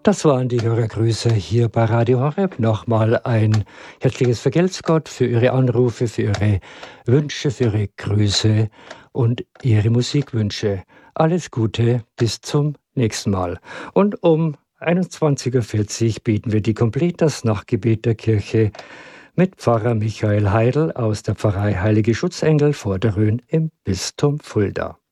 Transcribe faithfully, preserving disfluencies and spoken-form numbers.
Das waren die Hörergrüße hier bei Radio Horeb. Nochmal ein herzliches Vergelt's Gott für Ihre Anrufe, für Ihre Wünsche, für Ihre Grüße und Ihre Musikwünsche. Alles Gute, bis zum nächsten Mal. Und um einundzwanzig Uhr vierzig bieten wir die Completas Nachtgebet der Kirche mit Pfarrer Michael Heidel aus der Pfarrei Heilige Schutzengel vor der Rhön im Bistum Fulda.